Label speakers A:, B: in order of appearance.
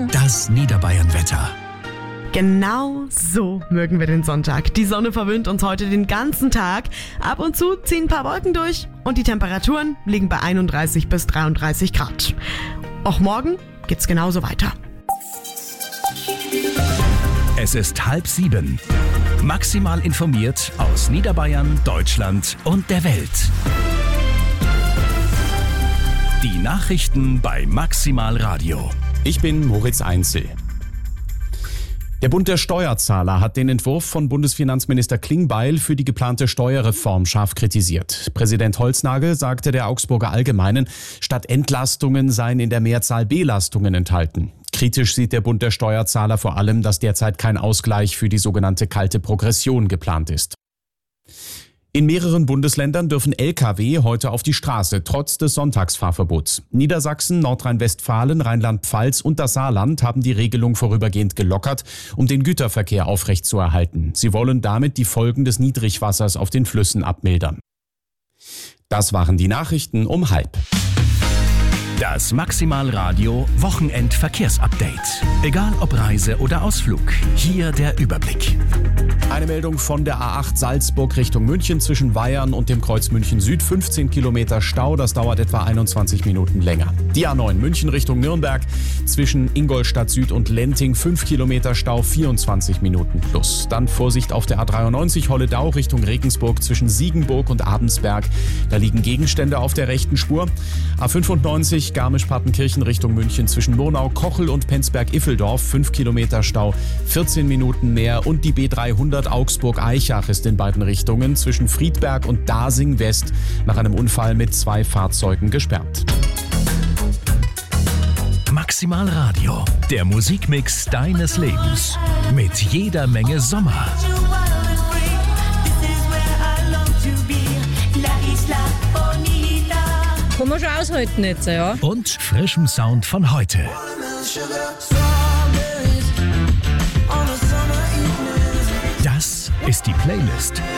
A: Das Niederbayern-Wetter.
B: Genau so mögen wir den Sonntag. Die Sonne verwöhnt uns heute den ganzen Tag. Ab und zu ziehen ein paar Wolken durch und die Temperaturen liegen bei 31 bis 33 Grad. Auch morgen geht's genauso weiter.
A: Es ist 6:30. Maximal informiert aus Niederbayern, Deutschland und der Welt. Die Nachrichten bei Maximal Radio.
C: Ich bin Moritz Einzel. Der Bund der Steuerzahler hat den Entwurf von Bundesfinanzminister Klingbeil für die geplante Steuerreform scharf kritisiert. Präsident Holznagel sagte der Augsburger Allgemeinen, statt Entlastungen seien in der Mehrzahl Belastungen enthalten. Kritisch sieht der Bund der Steuerzahler vor allem, dass derzeit kein Ausgleich für die sogenannte kalte Progression geplant ist. In mehreren Bundesländern dürfen Lkw heute auf die Straße, trotz des Sonntagsfahrverbots. Niedersachsen, Nordrhein-Westfalen, Rheinland-Pfalz und das Saarland haben die Regelung vorübergehend gelockert, um den Güterverkehr aufrechtzuerhalten. Sie wollen damit die Folgen des Niedrigwassers auf den Flüssen abmildern. Das waren die Nachrichten um 12:30.
A: Das Maximal Radio Wochenend-Verkehrsupdate. Egal ob Reise oder Ausflug, hier der Überblick.
C: Eine Meldung von der A8 Salzburg Richtung München zwischen Weyern und dem Kreuz München Süd. 15 Kilometer Stau, das dauert etwa 21 Minuten länger. Die A9 München Richtung Nürnberg zwischen Ingolstadt Süd und Lenting. 5 Kilometer Stau, 24 Minuten plus. Dann Vorsicht auf der A93 Holledau Richtung Regensburg zwischen Siegenburg und Abensberg. Da liegen Gegenstände auf der rechten Spur. A95 Garmisch-Partenkirchen Richtung München zwischen Murnau, Kochel und Penzberg-Iffeldorf. 5 Kilometer Stau, 14 Minuten mehr. Und die B300 Augsburg-Eichach ist in beiden Richtungen zwischen Friedberg und Dasing West nach einem Unfall mit 2 Fahrzeugen gesperrt.
A: Maximal Radio, der Musikmix deines Lebens. Mit jeder Menge Sommer.
D: Kann man schon aushalten jetzt, ja.
A: Und frischem Sound von heute. Das ist die Playlist